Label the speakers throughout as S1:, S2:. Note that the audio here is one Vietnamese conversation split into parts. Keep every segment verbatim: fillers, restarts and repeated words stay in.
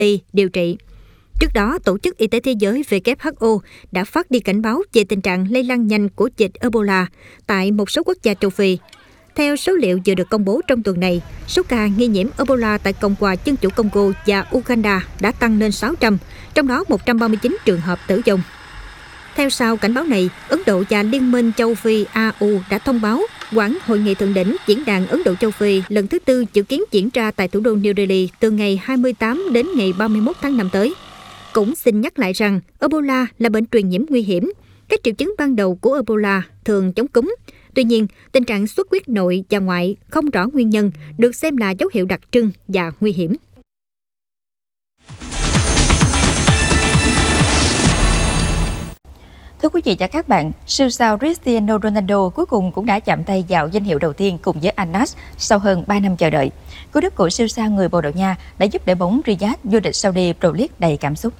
S1: y điều trị. Trước đó, Tổ chức Y tế Thế giới W H O đã phát đi cảnh báo về tình trạng lây lan nhanh của dịch Ebola tại một số quốc gia châu Phi. Theo số liệu vừa được công bố trong tuần này, số ca nghi nhiễm Ebola tại Cộng hòa Dân chủ Congo và Uganda đã tăng lên sáu trăm, trong đó một trăm ba mươi chín trường hợp tử vong. Theo sau cảnh báo này, Ấn Độ và Liên minh châu Phi A U đã thông báo hoãn hội nghị thượng đỉnh Diễn đàn Ấn Độ châu Phi lần thứ tư dự kiến diễn ra tại thủ đô New Delhi từ ngày hai mươi tám đến ngày ba mươi mốt tháng năm tới. Cũng xin nhắc lại rằng Ebola là bệnh truyền nhiễm nguy hiểm. Các triệu chứng ban đầu của Ebola thường chống cúm. Tuy nhiên, tình trạng xuất huyết nội và ngoại không rõ nguyên nhân được xem là dấu hiệu đặc trưng và nguy hiểm.
S2: Thưa quý vị và các bạn, siêu sao Cristiano Ronaldo cuối cùng cũng đã chạm tay vào danh hiệu đầu tiên cùng với Al Nassr sau hơn ba năm chờ đợi. Cú đúp của siêu sao người Bồ Đào Nha đã giúp đội bóng Riyadh vô địch Saudi Pro League đầy cảm xúc.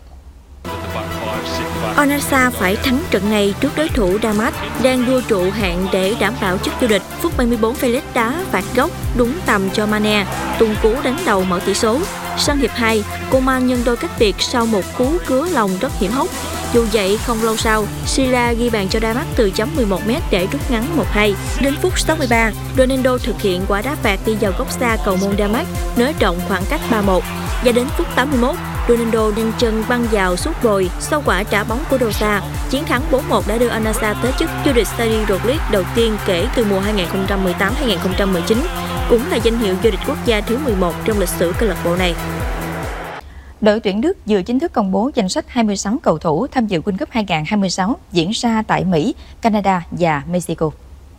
S3: Al Nassr phải thắng trận này trước đối thủ Damas đang đua trụ hạng để đảm bảo chức vô địch. Phút ba mươi tư, Felix đá phạt góc đúng tầm cho Mane, tung cú đánh đầu mở tỷ số. Sang hiệp hai, Coman nhân đôi cách biệt sau một cú cứa lòng rất hiểm hóc. Dù vậy, không lâu sau, Silla ghi bàn cho Damas từ chấm mười một mét để rút ngắn một hai. Đến phút sáu mươi ba, Ronaldo thực hiện quả đá phạt đi vào góc xa cầu môn Damas, nới rộng khoảng cách ba một. Và đến phút tám mươi mốt, Ronaldo nhanh chân băng vào sút bồi sau quả trả bóng của Dosa. Chiến thắng bốn một đã đưa Al Nassr tới chức vô địch Saudi Pro League đầu tiên kể từ mùa hai nghìn không trăm mười tám hai nghìn không trăm mười chín, cũng là danh hiệu vô địch quốc gia thứ mười một trong lịch sử câu lạc bộ này.
S2: Đội tuyển Đức vừa chính thức công bố danh sách hai mươi sáu cầu thủ tham dự World Cup hai nghìn không trăm hai mươi sáu diễn ra tại Mỹ, Canada và Mexico.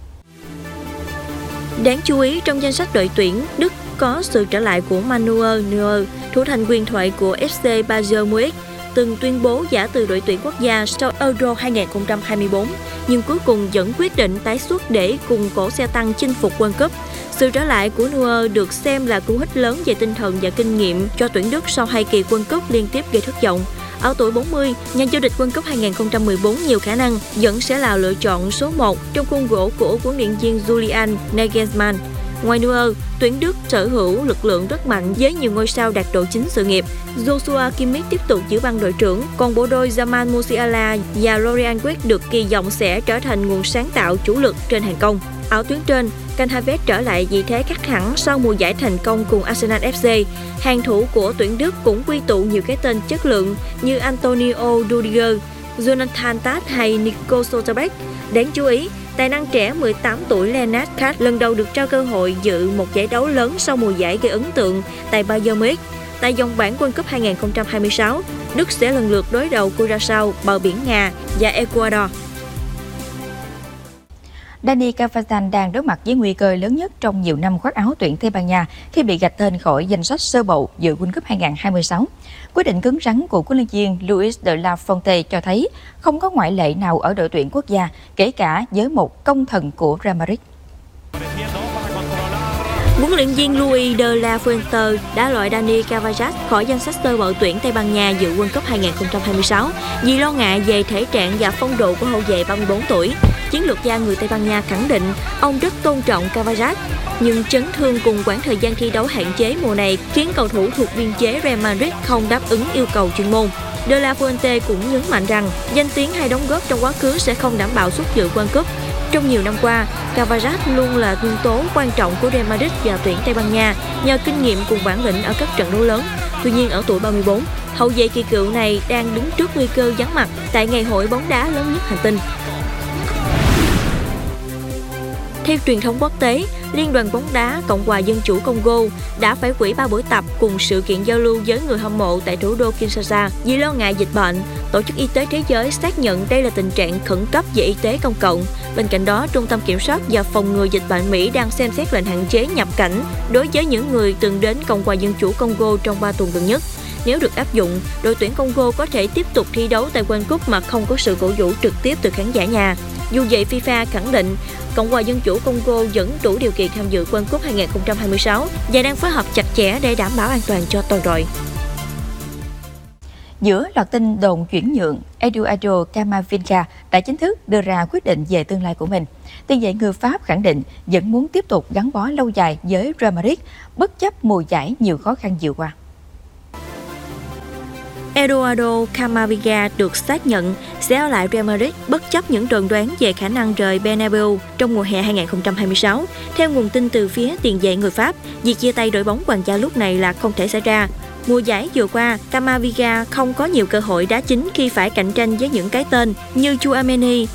S3: Đáng chú ý, trong danh sách đội tuyển Đức có sự trở lại của Manuel Neuer, thủ thành huyền thoại của ép xê Bayern Munich, từng tuyên bố giả từ đội tuyển quốc gia sau Euro hai nghìn không trăm hai mươi tư, nhưng cuối cùng vẫn quyết định tái xuất để cùng cổ xe tăng chinh phục World Cup. Sự trở lại của Neuer được xem là cú hích lớn về tinh thần và kinh nghiệm cho tuyển Đức sau hai kỳ World Cup liên tiếp gây thất vọng. Ở tuổi bốn mươi, nhà vô địch World Cup hai nghìn không trăm mười bốn nhiều khả năng vẫn sẽ là lựa chọn số một trong khuôn gỗ của huấn luyện viên Julian Nagelsmann. Ngoài Neuer, tuyển Đức sở hữu lực lượng rất mạnh với nhiều ngôi sao đạt độ chính sự nghiệp. Joshua Kimmich tiếp tục giữ băng đội trưởng, còn bộ đôi Jamal Musiala và Florian Wirtz được kỳ vọng sẽ trở thành nguồn sáng tạo chủ lực trên hàng công. Ở tuyến trên, Kai Havertz trở lại vị thế khác hẳn sau mùa giải thành công cùng Arsenal ép xê. Hàng thủ của tuyển Đức cũng quy tụ nhiều cái tên chất lượng như Antonio Rudiger, Jonathan Tah hay Nico Schlotterbeck. Đáng chú ý, tài năng trẻ mười tám tuổi Lennart Kant lần đầu được trao cơ hội dự một giải đấu lớn sau mùa giải gây ấn tượng tại Bayern Munich. Tại vòng bảng World Cup hai nghìn không trăm hai mươi sáu, Đức sẽ lần lượt đối đầu Curaçao, bờ biển Nga và Ecuador.
S2: Dani Carvajal đang đối mặt với nguy cơ lớn nhất trong nhiều năm khoác áo tuyển Tây Ban Nha khi bị gạch tên khỏi danh sách sơ bộ dự World Cup hai nghìn không trăm hai mươi sáu. Quyết định cứng rắn của huấn luyện viên Luis de la Fuente cho thấy không có ngoại lệ nào ở đội tuyển quốc gia, kể cả với một công thần của Real Madrid.
S3: Huấn luyện viên Luis de la Fuente đã loại Dani Carvajal khỏi danh sách sơ bộ tuyển Tây Ban Nha dự World Cup hai nghìn không trăm hai mươi sáu vì lo ngại về thể trạng và phong độ của hậu vệ ba mươi tư tuổi. Chiến lược gia người Tây Ban Nha khẳng định ông rất tôn trọng Carvajal, nhưng chấn thương cùng quãng thời gian thi đấu hạn chế mùa này khiến cầu thủ thuộc biên chế Real Madrid không đáp ứng yêu cầu chuyên môn. De la Fuente cũng nhấn mạnh rằng danh tiếng hay đóng góp trong quá khứ sẽ không đảm bảo suất dự World Cup. Trong nhiều năm qua, Carvajal luôn là nhân tố quan trọng của Real Madrid và tuyển Tây Ban Nha nhờ kinh nghiệm cùng bản lĩnh ở các trận đấu lớn. Tuy nhiên ở tuổi ba mươi tư, hậu vệ kỳ cựu này đang đứng trước nguy cơ vắng mặt tại ngày hội bóng đá lớn nhất hành tinh. Theo truyền thông quốc tế, Liên đoàn bóng đá Cộng hòa Dân chủ Congo đã phải hủy ba buổi tập cùng sự kiện giao lưu với người hâm mộ tại thủ đô Kinshasa vì lo ngại dịch bệnh. Tổ chức Y tế Thế giới xác nhận đây là tình trạng khẩn cấp về y tế công cộng. Bên cạnh đó, Trung tâm Kiểm soát và Phòng ngừa Dịch bệnh Mỹ đang xem xét lệnh hạn chế nhập cảnh đối với những người từng đến Cộng hòa Dân chủ Congo trong ba tuần gần nhất. Nếu được áp dụng, đội tuyển Congo có thể tiếp tục thi đấu tại World Cup mà không có sự cổ vũ trực tiếp từ khán giả nhà. Dù vậy, FIFA khẳng định Cộng hòa Dân chủ Congo vẫn đủ điều kiện tham dự World Cup hai nghìn không trăm hai mươi sáu và đang phối hợp chặt chẽ để đảm bảo an toàn cho toàn đội.
S2: Giữa loạt tin đồn chuyển nhượng, Eduardo Camavinga đã chính thức đưa ra quyết định về tương lai của mình. Tiền vệ người Pháp khẳng định vẫn muốn tiếp tục gắn bó lâu dài với Real Madrid, bất chấp mùa giải nhiều khó khăn vừa qua.
S3: Eduardo Camavinga được xác nhận sẽ ở lại Real Madrid bất chấp những đồn đoán về khả năng rời Bernabeu trong mùa hè hai không hai sáu. Theo nguồn tin từ phía tiền vệ người Pháp, việc chia tay đội bóng hoàng gia lúc này là không thể xảy ra. Mùa giải vừa qua, Camavinga không có nhiều cơ hội đá chính khi phải cạnh tranh với những cái tên như Tchouaméni,